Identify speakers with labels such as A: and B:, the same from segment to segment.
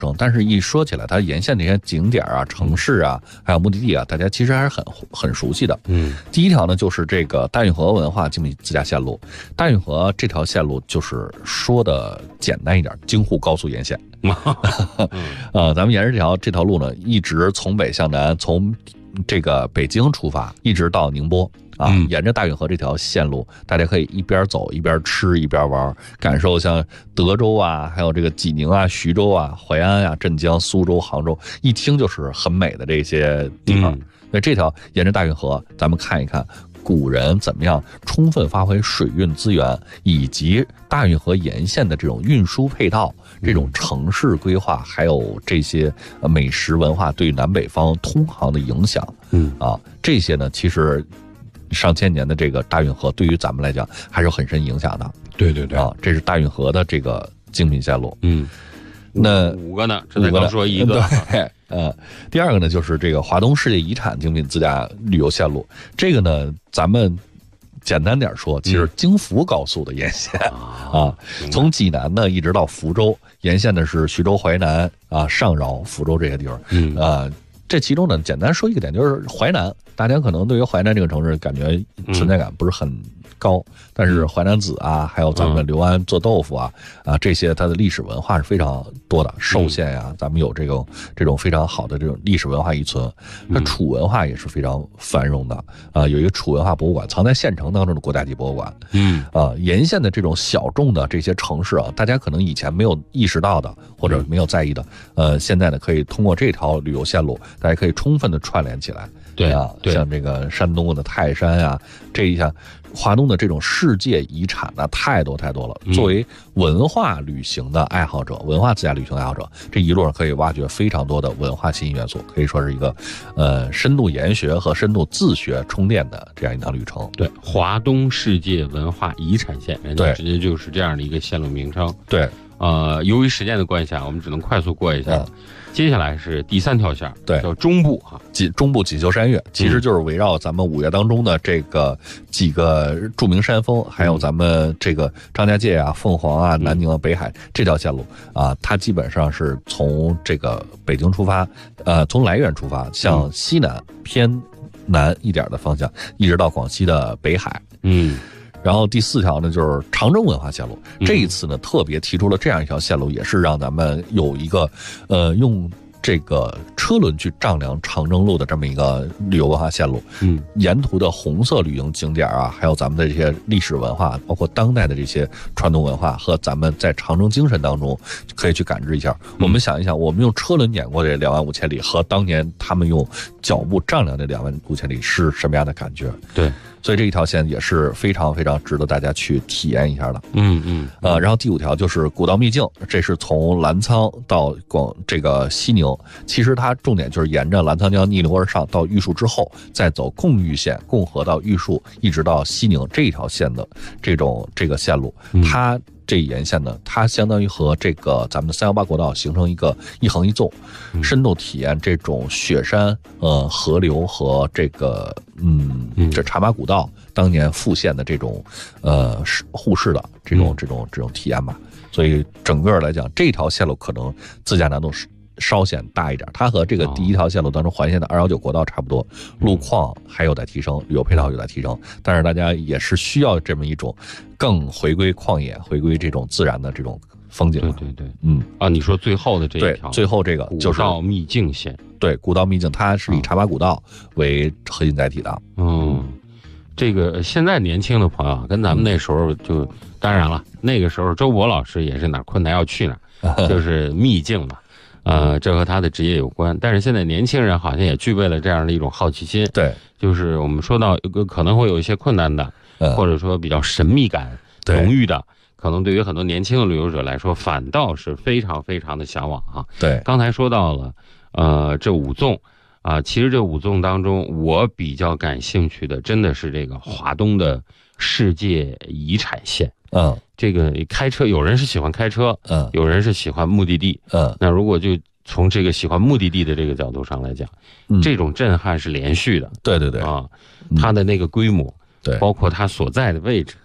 A: 但是一说起来，它沿线这些景点啊、城市啊，还有目的地啊，大家其实还是很熟悉的。第一条呢，就是这个大运河文化精品自驾线路。大运河这条线路就是说的简单一点，京沪高速沿线。咱们沿着这条路呢，一直从北向南，从这个北京出发，一直到宁波。沿着大运河这条线路，大家可以一边走一边吃一边玩，感受像德州啊，还有这个济宁啊、徐州啊、淮安啊、镇江、苏州、杭州，一听就是很美的这些地方。那这条沿着大运河，咱们看一看古人怎么样充分发挥水运资源，以及大运河沿线的这种运输配套、这种城市规划，还有这些美食文化对南北方通航的影响。这些呢，其实上千年的这个大运河对于咱们来讲还是很深影响的。对这是大运河的这个精品线路。那
B: 5个呢？这才刚说一个。
A: 第二个呢，就是这个华东世界遗产精品自驾旅游线路。这个呢，咱们简单点说，其实京福高速的沿线从济南呢一直到福州，沿线的是徐州、淮南上饶、福州这些地方。这其中呢，简单说一个点，就是淮南，大家可能对于淮南这个城市感觉存在感不是很高，但是淮南子啊，还有咱们刘安做豆腐这些它的历史文化是非常多的。寿县呀，咱们有这种非常好的这种历史文化遗存。它楚文化也是非常繁荣的有一个楚文化博物馆，藏在县城当中的国家级博物馆。沿线的这种小众的这些城市大家可能以前没有意识到的或者没有在意的，现在呢可以通过这条旅游线路，大家可以充分的串联起来。像这个山东的泰山这一下华东的这种世界遗产太多了。作为文化旅行的爱好者，文化自驾旅行的爱好者，这一路上可以挖掘非常多的文化新元素，可以说是一个深度研学和深度自学充电的这样一趟旅程。
B: 华东世界文化遗产线，人家直接就是这样的一个线路名称。由于时间的关系我们只能快速过一下。接下来是第3条线，叫中部
A: 中部锦绣山岳，其实就是围绕咱们5岳当中的这个几个著名山峰，还有咱们这个张家界凤凰南宁北海这条线路它基本上是从这个北京出发，从来源出发，向西南偏南一点的方向，一直到广西的北海。然后第4条呢，就是长征文化线路。这一次呢，特别提出了这样一条线路，也是让咱们有一个用这个车轮去丈量长征路的这么一个旅游文化线路。沿途的红色旅游景点还有咱们的这些历史文化，包括当代的这些传统文化和咱们在长征精神当中可以去感知一下。我们想一想，我们用车轮碾过这25000里和当年他们用脚步丈量这25000里是什么样的感觉？所以这一条线也是非常非常值得大家去体验一下的。然后第5条就是古道秘境，这是从澜沧到这个西宁，其实它重点就是沿着澜沧江逆流而上到玉树之后，再走贡玉线，共河到玉树，一直到西宁这一条线的这个线路，它这一沿线呢，它相当于和这个咱们的318国道形成一个一横一纵，深度体验这种雪山、河流和这个这茶马古道当年复现的这种互市的这种体验吧。所以整个来讲，这条线路可能自驾难度稍显大一点，它和这个第1条线路当中环线的219国道差不多，路况还有待提升，旅游配套有待提升，但是大家也是需要这么一种更回归旷野、回归这种自然的这种风景。
B: 你说最后的这一条，
A: 最后这个就是
B: 古道秘境线。
A: 古道秘境它是以茶马古道为核心载体的。
B: 这个现在年轻的朋友跟咱们那时候就当然了，那个时候周博老师也是哪儿困难要去哪儿，就是秘境嘛。这和他的职业有关，但是现在年轻人好像也具备了这样的一种好奇心。就是我们说到可能会有一些困难的，或者说比较神秘感浓郁的，可能对于很多年轻的旅游者来说，反倒是非常非常的向往刚才说到了这5纵其实这5纵当中，我比较感兴趣的真的是这个华东的世界遗产线。这个开车，有人是喜欢开车，有人是喜欢目的地，那如果就从这个喜欢目的地的这个角度上来讲，这种震撼是连续的。它的那个规模，包括它所在的位置，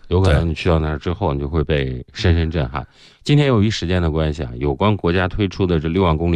B: 有可能你去到那儿之后，你就会被深深震撼。今天由于时间的关系啊，有关国家推出的这6万公里